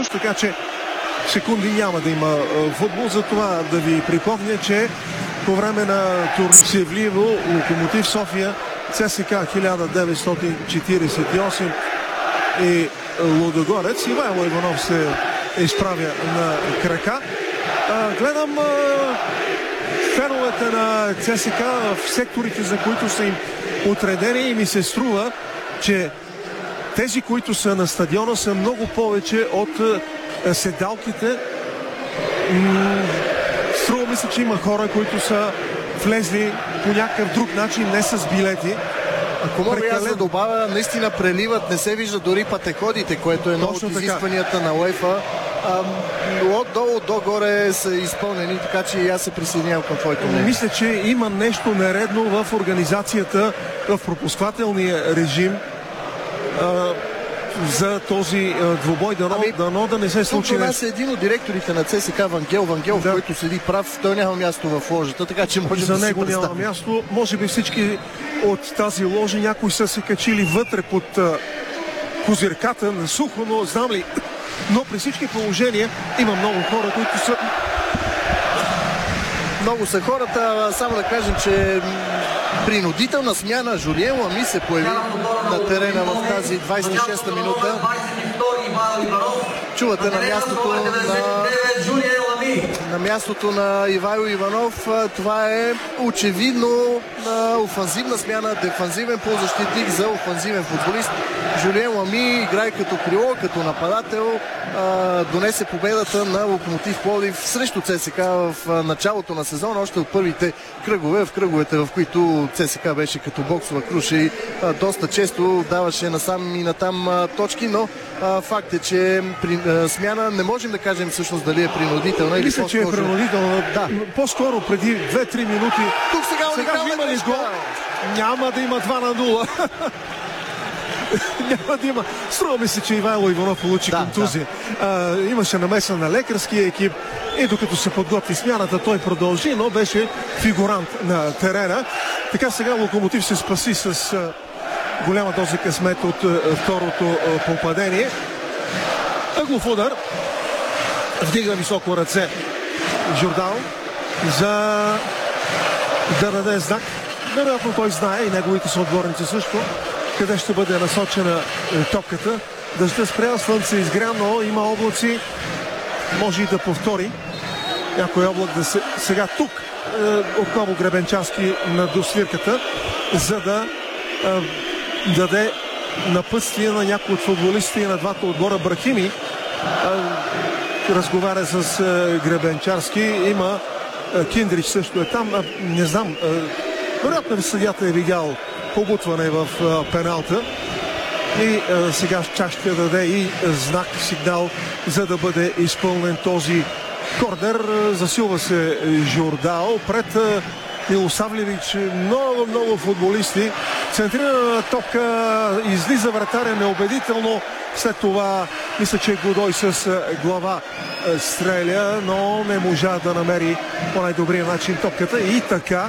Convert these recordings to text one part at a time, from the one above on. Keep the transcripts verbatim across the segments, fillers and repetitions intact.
ключ, така че секунди няма да има футбол. За това да ви припомня, че по време на турнир Севлиево, Локомотив София, ЦСКА хиляда деветстотин четиридесет и осем и Лудогорец. Ивайло Иванов се изправя на крака. А, гледам а, феновете на ЦСКА в секторите, за които са им отредени, и ми се струва, че тези, които са на стадиона, са много повече от а, седалките. М- струва ми се, че има хора, които са влезли по някакъв друг начин, не с билети. Ако мога аз да добавя, наистина преливат, не се вижда дори пътеходите, което е едно от изискванията на УЕФА. Отдолу догоре са изпълнени, така че и аз се присъединявам към твоето мнение. Мисля, че има нещо нередно в организацията, в пропускателния режим а, за този а, двубой. Дано, ами, дано да не се случи. Това е един от директорите на ЦСКА, Вангел Вангел, да. който седи прав. Той няма място в ложата, така че може за да него си няма място. Може би всички от тази ложа, някои са се качили вътре под а, козирката на сухо, но знам ли, но при всички положения има много хора, които са... Много са хората. Само да кажем, че принудителна смяна. Жулиен Лами се появи на терена в тази двадесет и шеста минута. Чувате на мястото на... на мястото на Ивайло Иванов. Това е очевидно на офанзивна смяна, дефанзивен полузащитник за офанзивен футболист. Жулиен Лами играе като крило, като нападател, донесе победата на Локомотив Пловдив срещу ЦСКА в началото на сезона, още от първите кръгове, в кръговете, в които ЦСКА беше като боксова круша и доста често даваше насам и натам точки, но факт е, че при смяна не можем да кажем всъщност дали е принудителна или мисля, че е принудителна. Да. По-скоро преди две-три минути. Тук сега, сега има ли гол? Няма да има два на нула. Няма да има. Струва ми се, че Ивайло Иванов получи да, контузия. Да. А, имаше намеса на лекарския екип и докато се подготви смяната, той продължи, но беше фигурант на терена. Така сега Локомотив се спаси с а, голяма доза късмет от а, второто а, попадение. Ъглов удар. Вдига високо ръце Жордал за да даде знак. Вероятно той знае и неговите съотборници също къде ще бъде насочена топката. Дъждът спря, слънце изгря, но има облаци. Може и да повтори някой облак да се... Сега тук е, отново Гребенчарски на досвирката, за да е, даде напътствие на някои от футболистите и на двата отбора. Брахими е, разговаря с е, Гребенчарски. Има е, Киндрич също е там. Е, не знам. Е, вероятно съдията е видял побутване в а, пеналта и а, сега чак ще даде и знак, сигнал, за да бъде изпълнен този корнер. Засилва се Жордао пред а, Милосавлевич. Много, много футболисти. Центрирана топка, излиза вратаря неубедително. След това мисля, че Годой с а, глава а, стреля, но не можа да намери по най-добрия начин топката и така.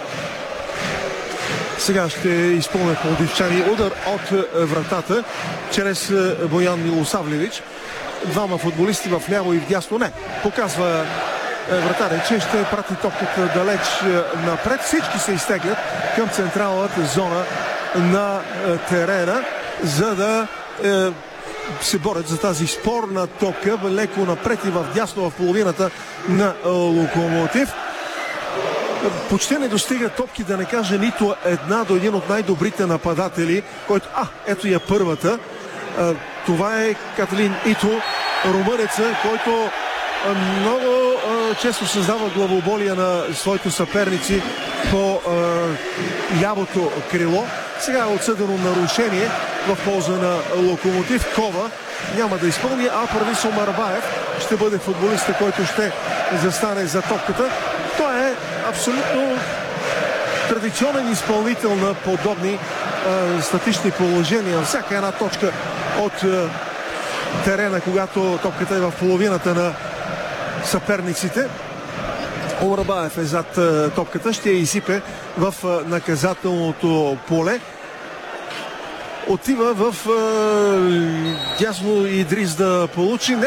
Сега ще изпълня пловдивчани удар от вратата чрез Боян Милосавлевич. Двама футболисти в ляво и в дясно. Не, показва вратаря, че ще прати топката далеч напред. Всички се изтеглят към централната зона на терена, за да е, се борят за тази спорна топка леко напред и в дясно в половината на Локомотив. Почти не достига топки, да не кажа нито една, до един от най-добрите нападатели, който... А, ето я първата. А, това е Каталин Ито, румънеца, който а, много а, често създава главоболия на своите съперници по а, лявото крило. Сега е отсъдено нарушение в полза на Локомотив. Кова няма да изпълни, а Първис Омарбаев ще бъде футболиста, който ще застане за топката. Той е абсолютно традиционен изпълнител на подобни а, статични положения. Всяка една точка от а, терена, когато топката е в половината на съперниците. Омарбаев е зад а, топката, ще я изсипе в а, наказателното поле. Отива в а, дясно Идрис да получи.